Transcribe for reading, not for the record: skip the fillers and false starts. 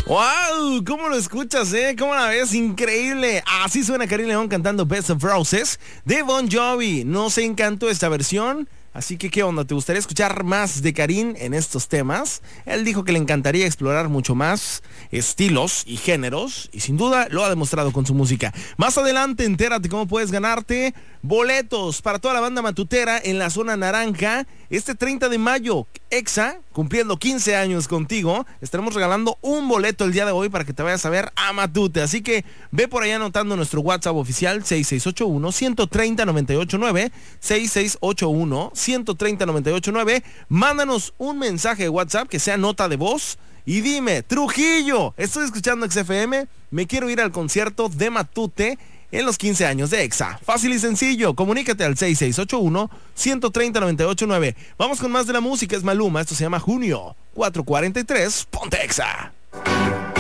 ¡Wow! ¿Cómo lo escuchas, ¿Cómo la ves? Increíble. Así suena Karim León cantando Best of Roses de Bon Jovi. Nos encantó esta versión. Así que, ¿qué onda? ¿Te gustaría escuchar más de Karim en estos temas? Él dijo que le encantaría explorar mucho más estilos y géneros, y sin duda lo ha demostrado con su música. Más adelante, entérate cómo puedes ganarte boletos para toda la banda matutera en la zona naranja. Este 30 de mayo, Exa, cumpliendo 15 años contigo, estaremos regalando un boleto el día de hoy para que te vayas a ver a Matute. Así que ve por allá anotando nuestro WhatsApp oficial 6681-130-989, 6681-130-989. Mándanos un mensaje de WhatsApp que sea nota de voz y dime: Trujillo, estoy escuchando XFM, me quiero ir al concierto de Matute en los 15 años de Exa. Fácil y sencillo, comunícate al 6681-130-989. Vamos con más de la música, es Maluma, esto se llama Junio 443, ponte Exa.